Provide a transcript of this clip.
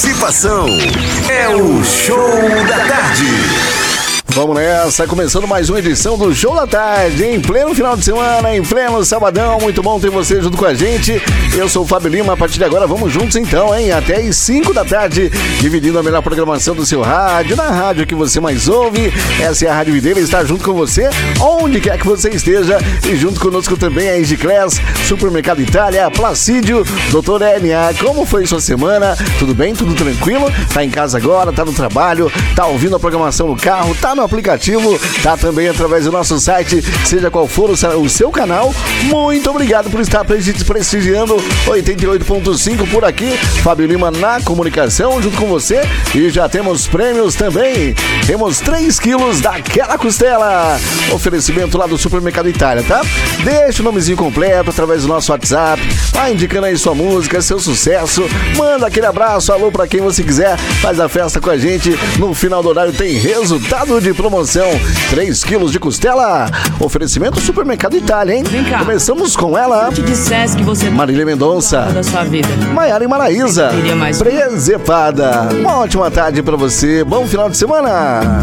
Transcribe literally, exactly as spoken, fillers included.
participação. É o Show da Tarde. Vamos nessa, começando mais uma edição do Show da Tarde, em pleno final de semana, em pleno sabadão. Muito bom ter você junto com a gente. Eu sou o Fábio Lima, a partir de agora vamos juntos então, hein? Até às cinco da tarde, dividindo a melhor programação do seu rádio, na rádio que você mais ouve. Essa é a Rádio Videira, está junto com você, onde quer que você esteja. E junto conosco também a Egiclass, Supermercado Itália, Placídio, Doutor N A. Como foi sua semana? Tudo bem? Tudo tranquilo? Tá em casa agora? Tá no trabalho? Tá ouvindo a programação no carro? Tá no aplicativo, tá também através do nosso site, seja qual for o seu canal. Muito obrigado por estar prestigiando oitenta e oito ponto cinco por aqui. Fábio Lima na comunicação, junto com você. E já temos prêmios também. Temos três quilos daquela costela. Oferecimento lá do Supermercado Itália, tá? Deixa o nomezinho completo através do nosso WhatsApp. Vai indicando aí sua música, seu sucesso. Manda aquele abraço, alô pra quem você quiser. Faz a festa com a gente. No final do horário tem resultado de promoção, três quilos de costela. Oferecimento Supermercado Itália, hein? Vem cá. Começamos com ela. Se eu te dissesse que você Marília Mendonça da sua vida, Maiara e Maraísa mais... Presepada. Uma ótima tarde pra você, bom final de semana.